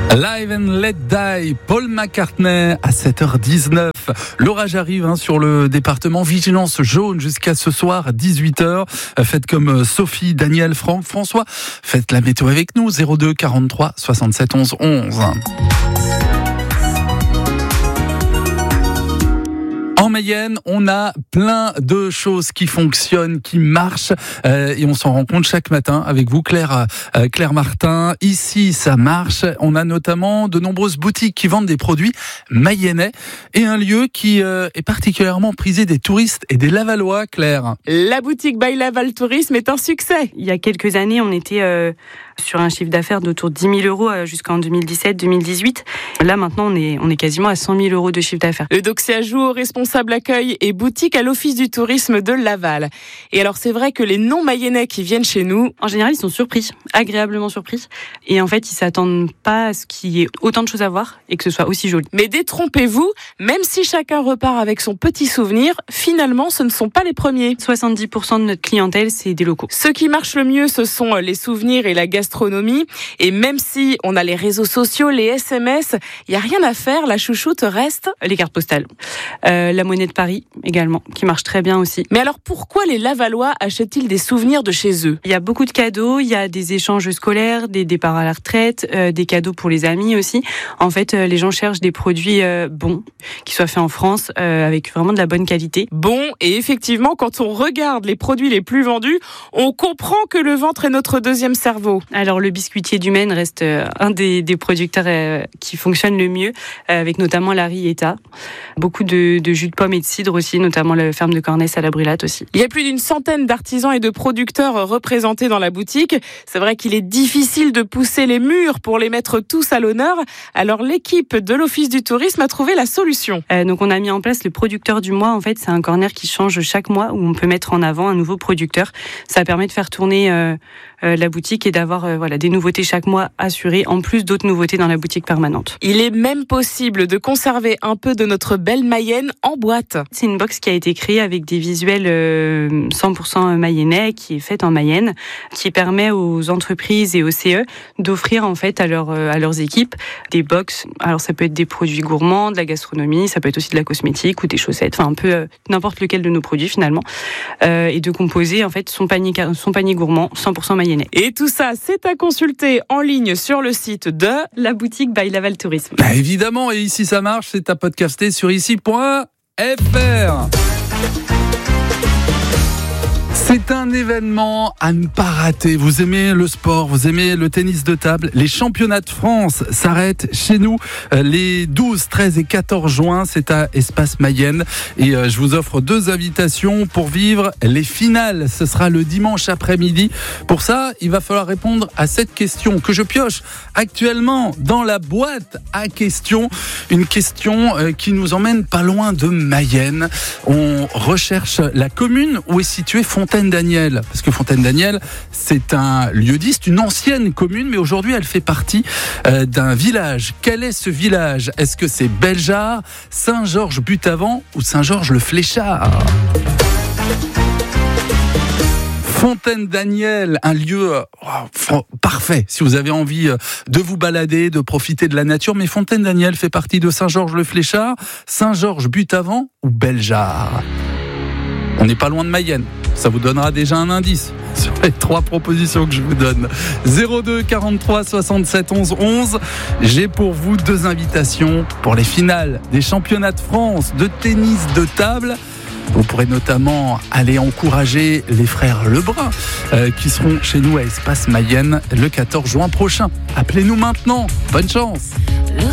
Live and Let Die, Paul McCartney à 7h19. L'orage arrive sur le département, vigilance jaune jusqu'à ce soir 18h. Faites comme Sophie, Daniel, Franck, François. Faites la météo avec nous, 02 43 67 11 11. En Mayenne, on a plein de choses qui fonctionnent, qui marchent, et on s'en rend compte chaque matin avec vous, Claire Martin. Ici, ça marche. On a notamment de nombreuses boutiques qui vendent des produits mayennais et un lieu qui est particulièrement prisé des touristes et des Lavallois, Claire. La boutique by Laval Tourisme est un succès. Il y a quelques années, on était sur un chiffre d'affaires d'autour de 10 000 euros jusqu'en 2017-2018. Là, maintenant, on est quasiment à 100 000 euros de chiffre d'affaires. Eudoxia Joux, responsable accueil et boutique à l'Office du tourisme de Laval. Et alors, c'est vrai que les non-mayennais qui viennent chez nous, en général, ils sont surpris, agréablement surpris. Et en fait, ils s'attendent pas à ce qu'il y ait autant de choses à voir et que ce soit aussi joli. Mais détrompez-vous, même si chacun repart avec son petit souvenir, finalement, ce ne sont pas les premiers. 70% de notre clientèle, c'est des locaux. Ce qui marche le mieux, ce sont les souvenirs et la gastronomie. Et même si on a les réseaux sociaux, les SMS, il n'y a rien à faire, la chouchoute reste les cartes postales. La monnaie de Paris également, qui marche très bien aussi. Mais alors pourquoi les Lavallois achètent-ils des souvenirs de chez eux ? Il y a beaucoup de cadeaux, il y a des échanges scolaires, des départs à la retraite, des cadeaux pour les amis aussi. En fait, les gens cherchent des produits bons, qui soient faits en France, avec vraiment de la bonne qualité. Bon, et effectivement, quand on regarde les produits les plus vendus, on comprend que le ventre est notre deuxième cerveau. Alors le biscuitier du Maine reste un des producteurs qui fonctionne le mieux, avec notamment la Rieta. Beaucoup de jus de pommes et de cidre aussi, notamment la ferme de Cornès à la Brulate aussi. Il y a plus d'une centaine d'artisans et de producteurs représentés dans la boutique. C'est vrai qu'il est difficile de pousser les murs pour les mettre tous à l'honneur. Alors l'équipe de l'Office du tourisme a trouvé la solution. Donc on a mis en place le producteur du mois. En fait, c'est un corner qui change chaque mois où on peut mettre en avant un nouveau producteur. Ça permet de faire tourner la boutique et d'avoir des nouveautés chaque mois assurées, en plus d'autres nouveautés dans la boutique permanente. Il est même possible de conserver un peu de notre belle Mayenne en boîte. C'est une box qui a été créée avec des visuels 100% mayennais, qui est faite en Mayenne, qui permet aux entreprises et aux CE d'offrir en fait à leurs équipes des box. Alors ça peut être des produits gourmands, de la gastronomie, ça peut être aussi de la cosmétique ou des chaussettes, enfin un peu n'importe lequel de nos produits finalement, et de composer en fait son panier gourmand 100% mayennais. Et tout ça, c'est à consulter en ligne sur le site de la boutique by Laval Tourisme. Bah évidemment, et ici ça marche, c'est à podcaster sur ici.fr. C'est un événement à ne pas rater. Vous aimez le sport, vous aimez le tennis de table. Les championnats de France s'arrêtent chez nous les 12, 13 et 14 juin. C'est à Espace Mayenne. Et je vous offre 2 invitations pour vivre les finales. Ce sera le dimanche après-midi. Pour ça, il va falloir répondre à cette question que je pioche actuellement dans la boîte à questions. Une question qui nous emmène pas loin de Mayenne. On recherche la commune où est située Fontaine-Daniel, parce que Fontaine-Daniel, c'est un lieu-dit, c'est une ancienne commune, mais aujourd'hui, elle fait partie d'un village. Quel est ce village ? Est-ce que c'est Bellejarre, Saint-Georges-Butavant ou Saint-Georges-le-Fléchard ? Fontaine-Daniel, un lieu parfait si vous avez envie de vous balader, de profiter de la nature. Mais Fontaine-Daniel fait partie de Saint-Georges-le-Fléchard, Saint-Georges-Butavant ou Bellejarre. On n'est pas loin de Mayenne. Ça vous donnera déjà un indice sur les 3 propositions que je vous donne. 02 43 67 11 11. J'ai pour vous 2 invitations pour les finales des championnats de France de tennis de table. Vous pourrez notamment aller encourager les frères Lebrun qui seront chez nous à Espace Mayenne le 14 juin prochain. Appelez-nous maintenant. Bonne chance.